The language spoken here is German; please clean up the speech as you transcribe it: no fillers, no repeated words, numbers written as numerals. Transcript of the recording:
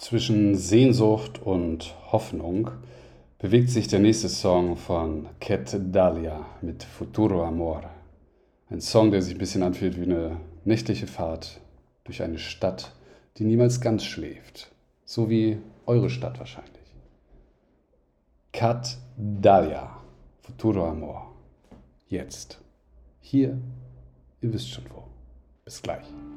Zwischen Sehnsucht und Hoffnung bewegt sich der nächste Song von Cat Dahlia mit Futuro Amor. Ein Song, der sich ein bisschen anfühlt wie eine nächtliche Fahrt durch eine Stadt, die niemals ganz schläft. So wie eure Stadt wahrscheinlich. Cat Dahlia, Futuro Amor. Jetzt. Hier, ihr wisst schon wo. Bis gleich.